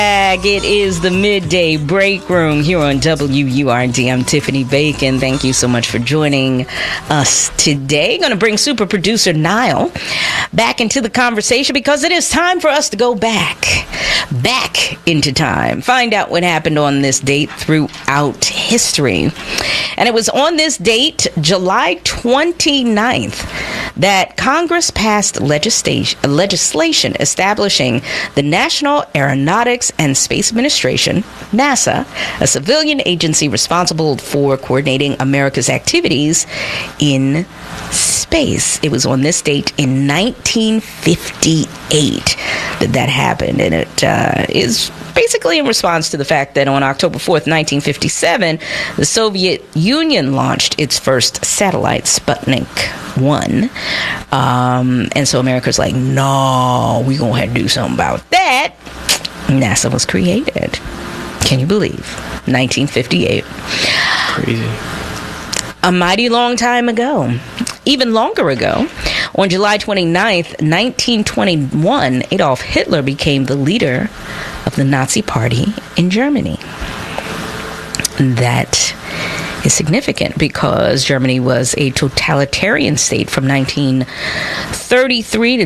It is the Midday Break Room here on WURD. I'm Tiffany Bacon. Thank you so much for joining us today. Going to bring super producer Niall back into the conversation because it is time for us to go back into time. Find out what happened on this date throughout history. And it was on this date, July 29th, that Congress passed legislation establishing the National Aeronautics and Space Administration, NASA, a civilian agency responsible for coordinating America's activities in space. It was on this date in 1958 that happened, and it is basically in response to the fact that on October 4th, 1957, the Soviet Union launched its first satellite, Sputnik 1. And so America's like, no, we're going to have to do something about that. NASA was created. Can you believe? 1958. Crazy. A mighty long time ago. Even longer ago, on July 29th, 1921, Adolf Hitler became the leader of the Nazi Party in Germany. That is significant because Germany was a totalitarian state from 1933 to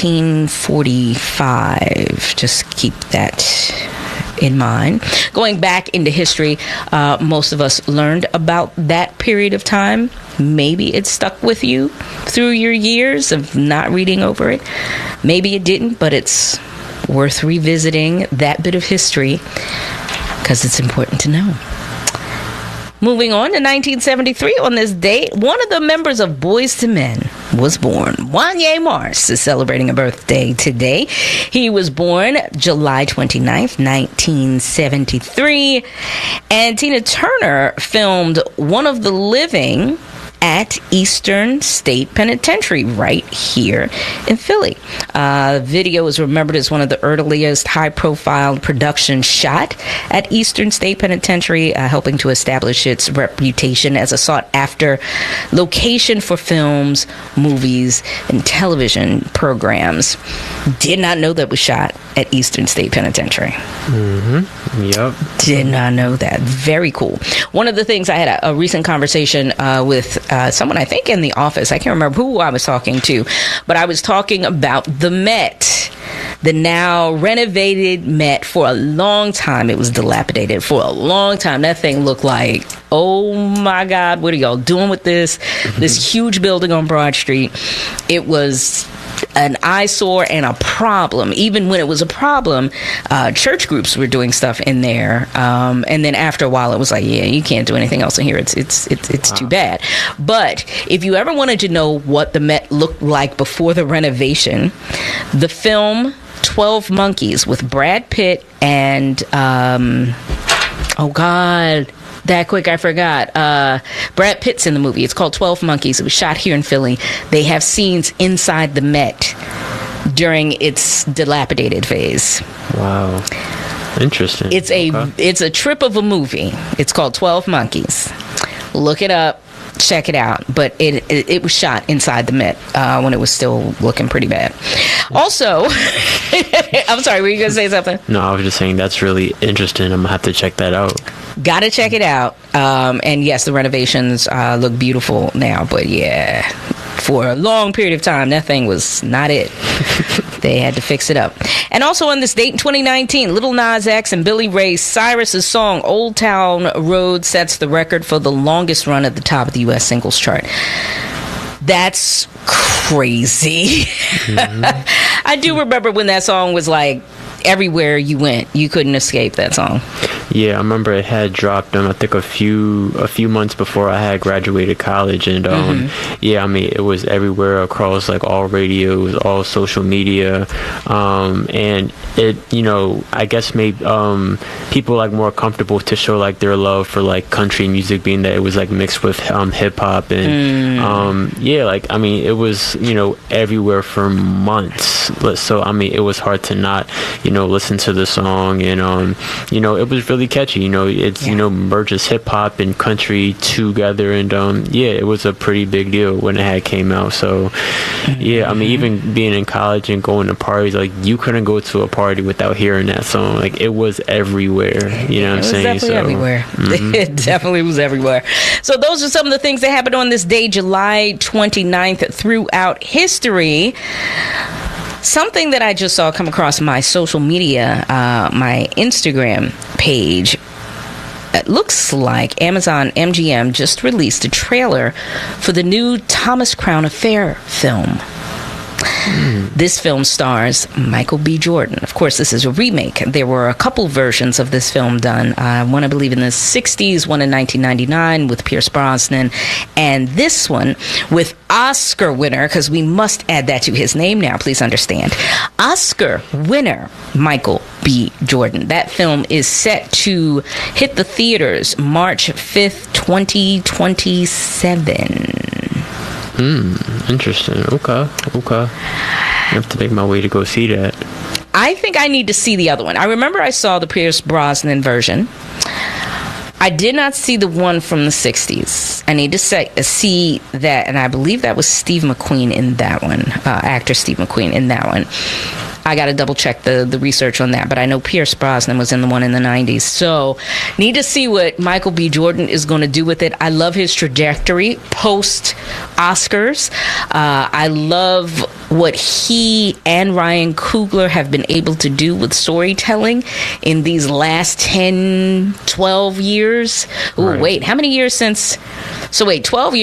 1945. Just keep that in mind. Going back into history, most of us learned about that period of time. Maybe it stuck with you through your years of not reading over it. Maybe it didn't, but it's worth revisiting that bit of history because it's important to know. Moving on to 1973, on this date, one of the members of Boyz II Men was born. Wanya Morris is celebrating a birthday today. He was born July 29th, 1973. And Tina Turner filmed One of the Living at Eastern State Penitentiary right here in Philly. Video is remembered as one of the earliest high-profile production shot at Eastern State Penitentiary, helping to establish its reputation as a sought-after location for films, movies, and television programs. Did not know that was shot at Eastern State Penitentiary. Mm-hmm. Yep. Did not know that. Very cool. One of the things, I had a recent conversation with someone, I think in the office. I can't remember who I was talking to, but I was talking about the Met, the now renovated Met. For a long time, it was dilapidated. For a long time, that thing looked like, oh my God, what are y'all doing with this? This huge building on Broad Street. It was an eyesore and a problem. Even when it was a problem, church groups were doing stuff in there, and then after a while it was like, yeah, you can't do anything else in here. It's too bad. But if you ever wanted to know what the Met looked like before the renovation, the film 12 Monkeys with Brad Pitt and oh God, that quick, I forgot. Brad Pitt's in the movie. It's called 12 Monkeys. It was shot here in Philly. They have scenes inside the Met during its dilapidated phase. Wow. Interesting. It's a trip of a movie. It's called 12 Monkeys. Look it up. Check it out. But it was shot inside the Met when it was still looking pretty bad. Also, I'm sorry, were you going to say something? No, I was just saying that's really interesting. I'm going to have to check that out. Gotta check it out. And yes, the renovations look beautiful now. But yeah, for a long period of time, that thing was not it. They had to fix it up. And also on this date in 2019, Lil Nas X and Billy Ray Cyrus's song Old Town Road sets the record for the longest run at the top of the U.S. singles chart. That's crazy. Mm-hmm. I do remember when that song was like everywhere you went, you couldn't escape that song. Yeah, I remember it had dropped I think a few months before I had graduated college, and yeah, I mean it was everywhere across like all radios, all social media, and it, you know, I guess made people like more comfortable to show like their love for like country music, being that it was like mixed with hip hop, and yeah, like I mean it was, you know, everywhere for months. So I mean it was hard to not, you know, listen to the song, and you know, it was really really catchy. You know, it's you know, merges hip hop and country together, and yeah, it was a pretty big deal when it had came out. So yeah, I mean, even being in college and going to parties, like you couldn't go to a party without hearing that song. Like it was everywhere. You know what I'm saying? It was definitely everywhere. It definitely was everywhere. So those are some of the things that happened on this day, July 29th, throughout history. Something that I just saw come across my social media, my Instagram page. It looks like Amazon MGM just released a trailer for the new Thomas Crown Affair film. This film stars Michael B. Jordan. Of course, this is a remake. There were a couple versions of this film done. One, I believe, in the 60s, one in 1999 with Pierce Brosnan, and this one with Oscar winner, because we must add that to his name now, please understand, Oscar winner Michael B. Jordan. That film is set to hit the theaters March 5th, 2027. Interesting. Okay. I have to make my way to go see that. I think I need to see the other one. I remember I saw the Pierce Brosnan version. I did not see the one from the 60s. I need to see that, and I believe that was Steve McQueen in that one, actor Steve McQueen in that one. I got to double check the research on that, but I know Pierce Brosnan was in the one in the 90s. So need to see what Michael B. Jordan is going to do with it. I love his trajectory post Oscars. I love what he and Ryan Coogler have been able to do with storytelling in these last 10, 12 years. Oh, right. Wait, how many years since? So wait,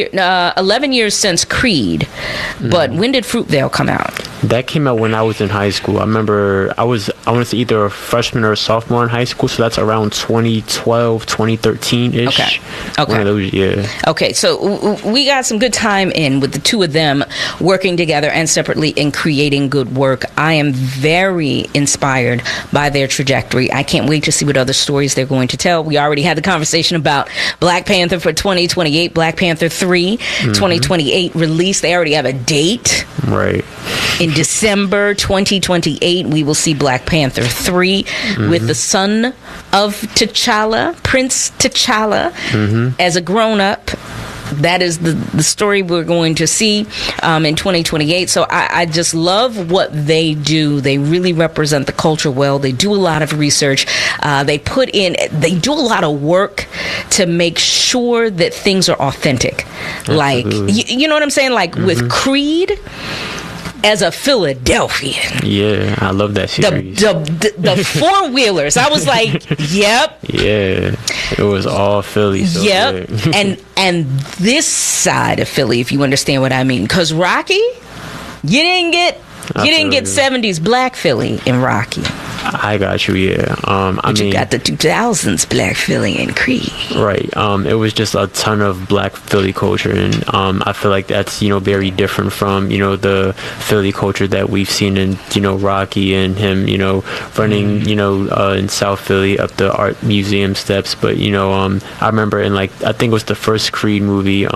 11 years since Creed. But when did Fruitvale come out? That came out when I was in high school. I remember I want to say either a freshman or a sophomore in high school, so that's around 2012, 2013-ish. Okay. One of those, yeah. Okay, so we got some good time in with the two of them working together and separately in creating good work. I am very inspired by their trajectory. I can't wait to see what other stories they're going to tell. We already had the conversation about Black Panther for 2028, Black Panther 3, 2028 release. They already have a date. Right. In December 2028, we will see Black Panther 3 with the son of T'Challa, Prince T'Challa, as a grown-up. That is the story we're going to see in 2028. So I just love what they do. They really represent the culture well. They do a lot of research. They do a lot of work to make sure that things are authentic. Absolutely. Like, you know what I'm saying? Like with Creed, as a Philadelphian. Yeah, I love that series. The four-wheelers. I was like, yep. Yeah, it was all Philly. So yep. And this side of Philly, if you understand what I mean. Because Rocky, you didn't get 70s Black Philly in Rocky. I got you, yeah. But you got the 2000s Black Philly and Creed. Right. It was just a ton of Black Philly culture, and I feel like that's, very different from, the Philly culture that we've seen in, Rocky and him, running, in South Philly up the art museum steps. But, I remember in, I think it was the first Creed movie,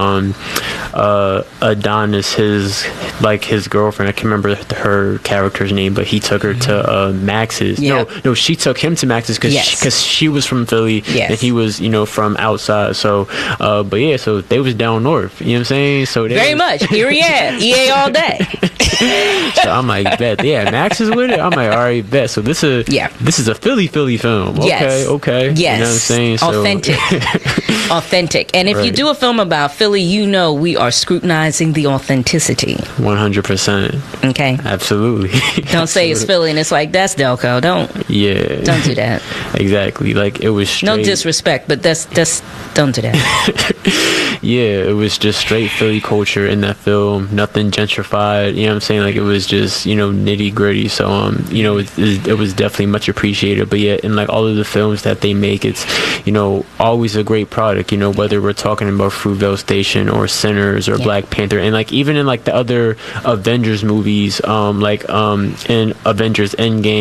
Adonis, his girlfriend, I can't remember her character's name, but he took her to Max's. Yep. No, she took him to Max's because she was from Philly and he was, from outside. So, but yeah, so they was down north. You know what I'm saying? So very much. Here he is. EA all day. So I'm like, bet. Yeah, Max is with it. I'm like, all right, bet. So this is a Philly film. Okay. Yes. You know what I'm saying? So, authentic. And if you do a film about Philly, we are scrutinizing the authenticity. 100%. Okay. Absolutely. Don't say it's Philly and it's like, that's Delco. Don't do that. Exactly. Like, it was straight. No disrespect, but that's don't do that. Yeah, it was just straight Philly culture in that film. Nothing gentrified. You know what I'm saying? Like, it was just, nitty gritty. So, it was definitely much appreciated. But yeah, in like all of the films that they make, it's, always a great product, whether we're talking about Fruitvale Station or Sinners or Black Panther. And like, even in like the other Avengers movies, in Avengers Endgame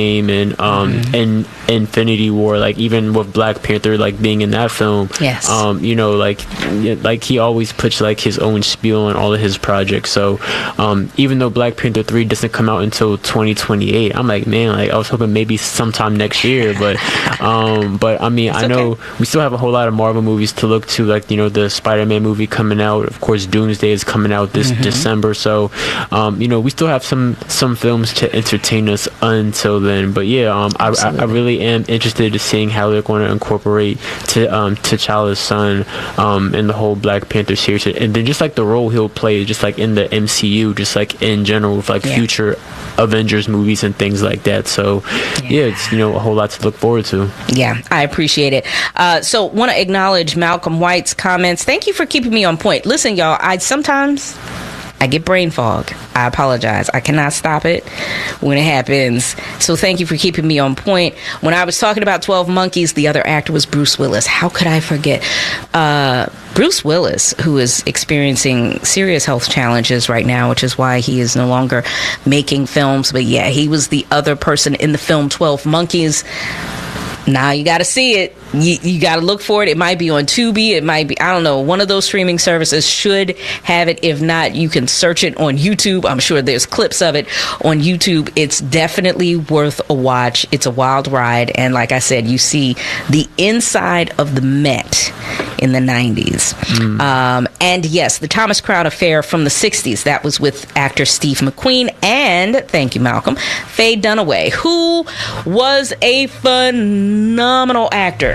Ant-Man, and Infinity War, like even with Black Panther, like being in that film. Yes. You know, like he always puts like his own spiel on all of his projects. So even though Black Panther 3 doesn't come out until 2028, I'm like, man, like I was hoping maybe sometime next year, but I mean, I know we still have a whole lot of Marvel movies to look to, like, you know, the Spider-Man movie coming out. Of course, Doomsday is coming out this December. So, you know, we still have some films to entertain us until then. But yeah, I really am interested in seeing how they're going to incorporate T'Challa's son in the whole Black Panther series, and then just like the role he'll play, just like in the MCU, just like in general with like future Avengers movies and things like that. So yeah, it's, you know, a whole lot to look forward to. Yeah, I appreciate it. So want to acknowledge Malcolm White's comments. Thank you for keeping me on point. Listen, y'all, I get brain fog. I apologize. I cannot stop it when it happens. So thank you for keeping me on point. When I was talking about 12 Monkeys, the other actor was Bruce Willis. How could I forget? Bruce Willis, who is experiencing serious health challenges right now, which is why he is no longer making films. But yeah, he was the other person in the film 12 Monkeys. Now you got to see it. You got to look for it. It might be on Tubi. It might be, I don't know, one of those streaming services should have it. If not, you can search it on YouTube. I'm sure there's clips of it on YouTube. It's definitely worth a watch. It's a wild ride. And like I said, you see the inside of the Met in the 90s. And yes, the Thomas Crown Affair from the 60s. That was with actor Steve McQueen and, thank you, Malcolm, Faye Dunaway, who was a phenomenal actor.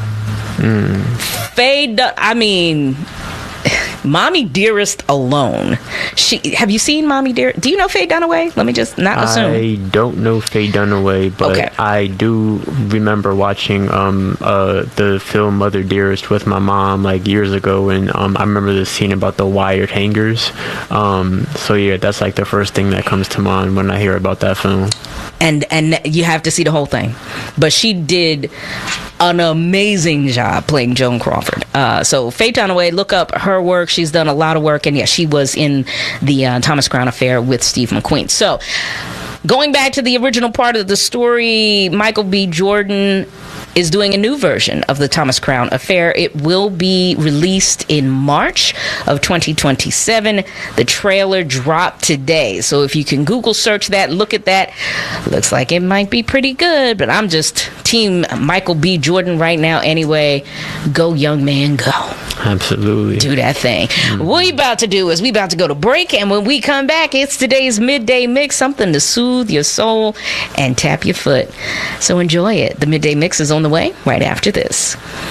I mean, Mommy Dearest alone. Have you seen Mommy Dearest? Do you know Faye Dunaway? Let me just not assume. I don't know Faye Dunaway, but I do remember watching the film Mother Dearest with my mom like years ago, and I remember the scene about the wired hangers. So yeah, that's like the first thing that comes to mind when I hear about that film. And you have to see the whole thing. But she did an amazing job playing Joan Crawford. So Faye Dunaway, look up her work. She's done a lot of work. And yeah, she was in the Thomas Crown Affair with Steve McQueen. So going back to the original part of the story, Michael B. Jordan is doing a new version of the Thomas Crown Affair. It will be released in March of 2027. The trailer dropped today. So if you can Google search that, look at that. Looks like it might be pretty good, but I'm just team Michael B. Jordan right now anyway. Go, young man, go. Absolutely. Do that thing. What we about to do is we about to go to break, and when we come back, it's today's Midday Mix, something to soothe your soul and tap your foot. So enjoy it. The Midday Mix is on the way right after this.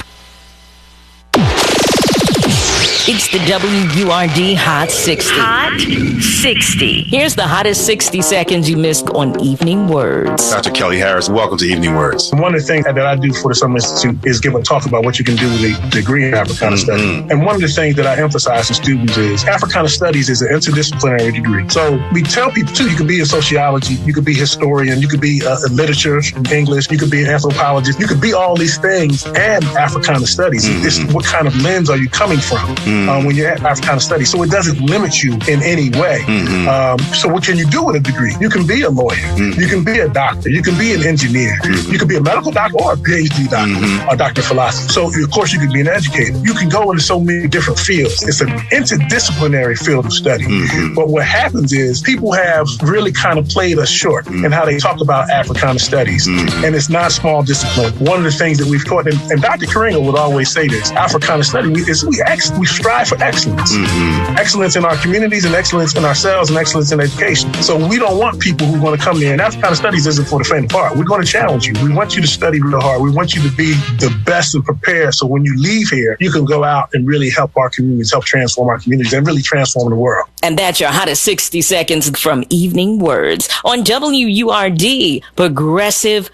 It's the WURD Hot 60. Hot 60. Here's the hottest 60 seconds you missed on Evening Words. Dr. Kelly Harris, welcome to Evening Words. One of the things that I do for the Summer Institute is give a talk about what you can do with a degree in Africana Studies. And one of the things that I emphasize to students is Africana Studies is an interdisciplinary degree. So we tell people, too, you can be a sociology, you could be a historian, you could be a literature, English, you could be an anthropologist, you could be all these things and Africana Studies. It's what kind of lens are you coming from? When you're at Africana Studies. So it doesn't limit you in any way. So what can you do with a degree? You can be a lawyer. You can be a doctor. You can be an engineer. You can be a medical doctor or a PhD doctor or doctor of philosophy. So of course you can be an educator. You can go into so many different fields. It's an interdisciplinary field of study. But what happens is people have really kind of played us short in how they talk about Africana Studies. And it's not small discipline. One of the things that we've taught, and Dr. Karinga would always say this, Africana Studies is we strive for excellence. Excellence in our communities and excellence in ourselves and excellence in education. So we don't want people who are going to come there, and Africana Studies isn't for the faint of heart. We're going to challenge you. We want you to study real hard. We want you to be the best and prepared so when you leave here, you can go out and really help our communities, help transform our communities, and really transform the world. And that's your hottest 60 seconds from Evening Words on WURD, Progressive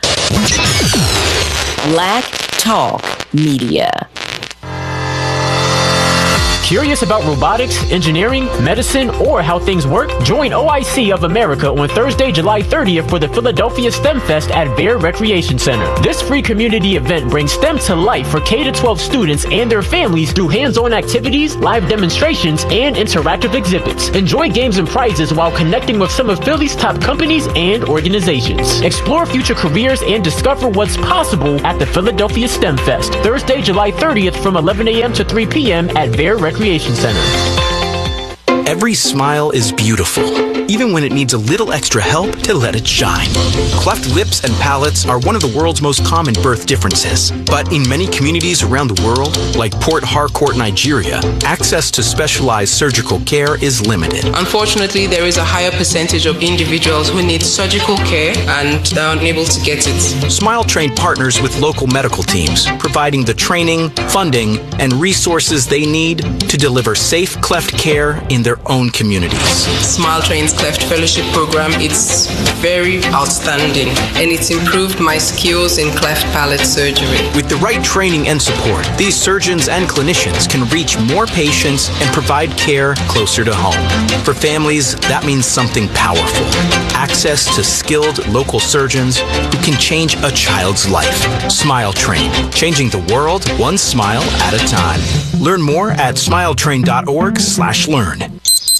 Black Talk Media. Curious about robotics, engineering, medicine, or how things work? Join OIC of America on Thursday, July 30th for the Philadelphia STEM Fest at Bear Recreation Center. This free community event brings STEM to life for K-12 students and their families through hands-on activities, live demonstrations, and interactive exhibits. Enjoy games and prizes while connecting with some of Philly's top companies and organizations. Explore future careers and discover what's possible at the Philadelphia STEM Fest, Thursday, July 30th from 11 a.m. to 3 p.m. at Bear Recreation Center. Every smile is beautiful, even when it needs a little extra help to let it shine. Cleft lips and palates are one of the world's most common birth differences. But in many communities around the world, like Port Harcourt, Nigeria, access to specialized surgical care is limited. Unfortunately, there is a higher percentage of individuals who need surgical care and are unable to get it. Smile Train partners with local medical teams, providing the training, funding, and resources they need to deliver safe cleft care in their own communities. Smile Train's Cleft Fellowship Program, it's very outstanding, and it's improved my skills in cleft palate surgery. With the right training and support, these surgeons and clinicians can reach more patients and provide care closer to home. For families, that means something powerful. Access to skilled local surgeons who can change a child's life. Smile Train, changing the world one smile at a time. Learn more at smiletrain.org/learn.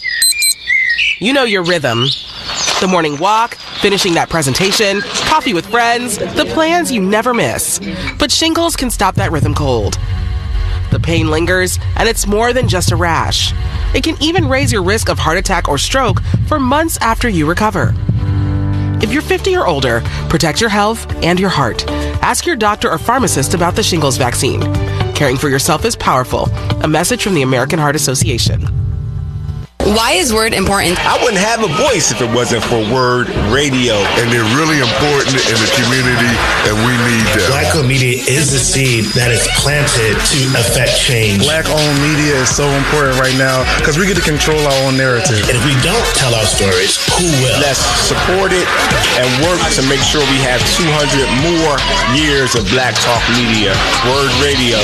You know your rhythm. The morning walk, finishing that presentation, coffee with friends, the plans you never miss. But shingles can stop that rhythm cold. The pain lingers, and it's more than just a rash. It can even raise your risk of heart attack or stroke for months after you recover. If you're 50 or older, protect your health and your heart. Ask your doctor or pharmacist about the shingles vaccine. Caring for yourself is powerful. A message from the American Heart Association. Why is Word important? I wouldn't have a voice if it wasn't for Word Radio. And they're really important in the community, and we need them. Black-owned media is the seed that is planted to affect change. Black-owned media is so important right now because we get to control our own narrative. And if we don't tell our stories, who will? Let's support it and work to make sure we have 200 more years of Black Talk Media. Word Radio.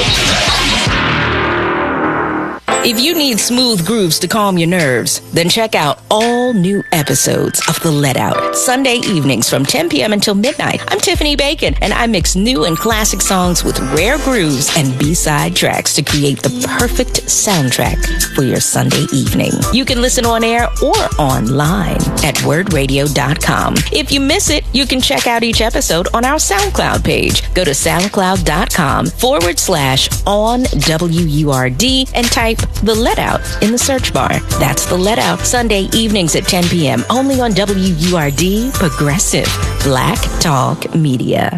If you need smooth grooves to calm your nerves, then check out all new episodes of The Let Out, Sunday evenings from 10 p.m. until midnight. I'm Tiffany Bacon, and I mix new and classic songs with rare grooves and B-side tracks to create the perfect soundtrack for your Sunday evening. You can listen on air or online at wordradio.com. If you miss it, you can check out each episode on our SoundCloud page. Go to soundcloud.com/onwurd and type The Let Out in the search bar. That's The Let Out, Sunday evenings at 10 p.m. only on WURD Progressive Black Talk Media.